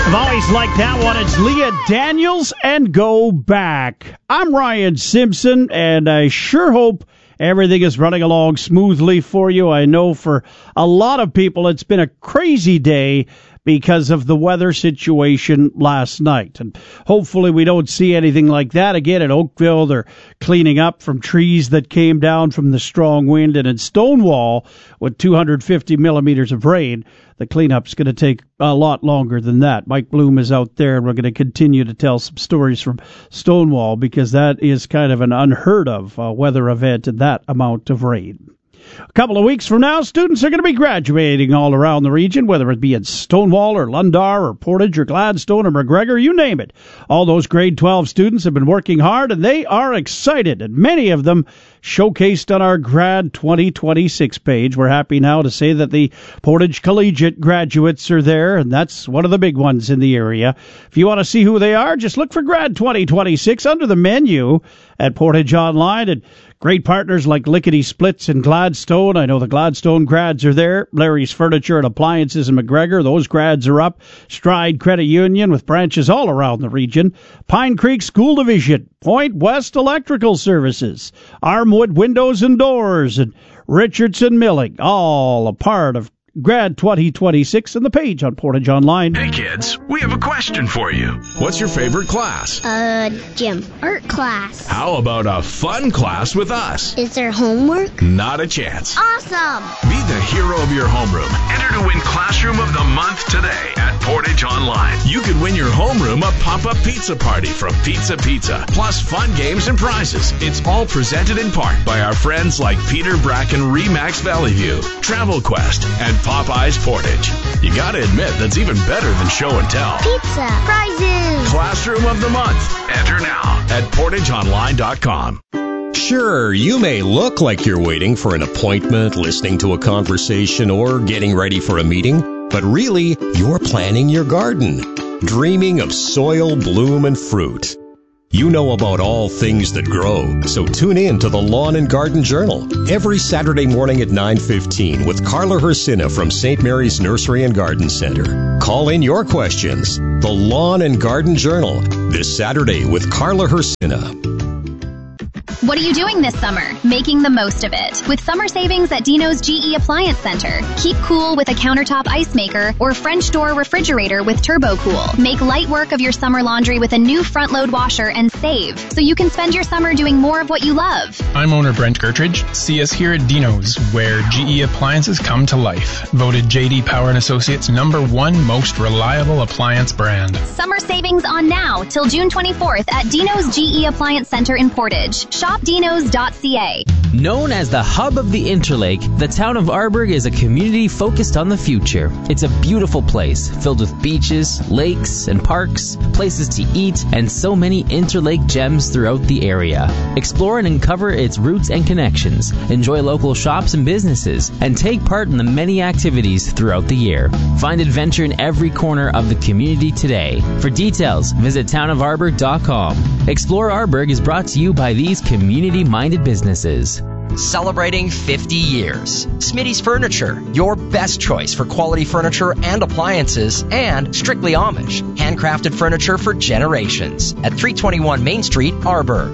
I've always liked that one. It's Leah Daniels and Go Back. I'm Ryan Simpson, and I sure hope everything is running along smoothly for you. I know for a lot of people it's been a crazy day because of the weather situation last night. And hopefully we don't see anything like that again in Oakville. They're cleaning up from trees that came down from the strong wind. And in Stonewall, with 250 millimeters of rain, the cleanup's going to take a lot longer than that. Mike Bloom is out there, and we're going to continue to tell some stories from Stonewall because that is kind of an unheard of weather event in that amount of rain. A couple of weeks from now, students are going to be graduating all around the region, whether it be in Stonewall or Lundar or Portage or Gladstone or McGregor, you name it. All those grade 12 students have been working hard, and they are excited, and many of them showcased on our Grad 2026 page. We're happy now to say that the Portage Collegiate graduates are there, and that's one of the big ones in the area. If you want to see who they are, just look for Grad 2026 under the menu at Portage Online, and great partners like Lickety Splits and Gladstone. I know the Gladstone grads are there. Larry's Furniture and Appliances in McGregor. Those grads are up. Stride Credit Union with branches all around the region. Pine Creek School Division. Point West Electrical Services. Armwood Windows and Doors. And Richardson Milling. All a part of Grad 2026 and the page on Portage Online. Hey kids, we have a question for you. What's your favorite class? Gym. Art class. How about a fun class with us? Is there homework? Not a chance. Awesome! Be the hero of your homeroom. Enter to win Classroom of the Month today at Portage Online. You could win your homeroom a pop-up pizza party from Pizza Pizza, plus fun games and prizes. It's all presented in part by our friends like Peter Bracken, Remax Valley View, Travel Quest, and Popeye's Portage. You gotta admit, that's even better than show and tell. Pizza. Prizes. Classroom of the Month. Enter now at portageonline.com. Sure, you may look like you're waiting for an appointment, listening to a conversation, or getting ready for a meeting, but really, you're planning your garden, dreaming of soil, bloom, and fruit. You know about all things that grow, so tune in to the Lawn and Garden Journal every Saturday morning at 9:15 with Carla Hersina from St. Mary's Nursery and Garden Center. Call in your questions. The Lawn and Garden Journal, this Saturday with Carla Hersina. What are you doing this summer? Making the most of it with summer savings at Dino's GE Appliance Center. Keep cool with a countertop ice maker or French door refrigerator with Turbo Cool. Make light work of your summer laundry with a new front load washer and save so you can spend your summer doing more of what you love. I'm owner Brent Gertridge. See us here at Dino's, where GE appliances come to life. Voted J.D. Power & Associates #1 most reliable appliance brand. Summer savings on now till June 24th at Dino's GE Appliance Center in Portage. Shopdinos.ca. Known as the hub of the Interlake, the town of Arborg is a community focused on the future. It's a beautiful place filled with beaches, lakes, and parks, places to eat, and so many Interlake gems throughout the area. Explore and uncover its roots and connections, enjoy local shops and businesses, and take part in the many activities throughout the year. Find adventure in every corner of the community today. For details, visit townofarborg.com. Explore Arborg is brought to you by these community-minded businesses. Celebrating 50 years. Smitty's Furniture, your best choice for quality furniture and appliances, and strictly Amish. Handcrafted furniture for generations. At 321 Main Street, Arborg.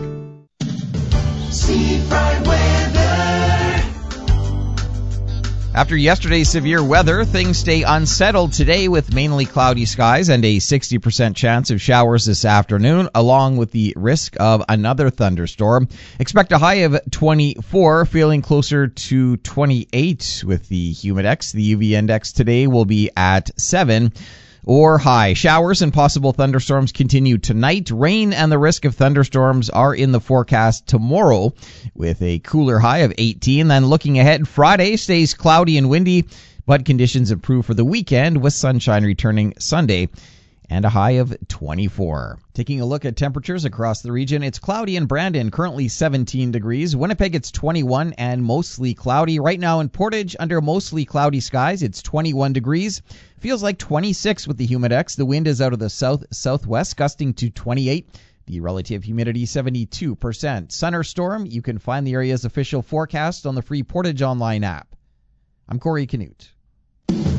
Seafront weather. After yesterday's severe weather, things stay unsettled today with mainly cloudy skies and a 60% chance of showers this afternoon, along with the risk of another thunderstorm. Expect a high of 24, feeling closer to 28 with the Humidex. The UV index today will be at 7 or high. Showers and possible thunderstorms continue tonight. Rain and the risk of thunderstorms are in the forecast tomorrow with a cooler high of 18. Then looking ahead, Friday stays cloudy and windy, but conditions improve for the weekend with sunshine returning Sunday and a high of 24. Taking a look at temperatures across the region, it's cloudy in Brandon, currently 17 degrees. Winnipeg, it's 21 and mostly cloudy. Right now in Portage, under mostly cloudy skies, it's 21 degrees. Feels like 26 with the Humidex. The wind is out of the south-southwest, gusting to 28. The relative humidity, 72%. Sun or storm, you can find the area's official forecast on the free Portage Online app. I'm Corey Canute.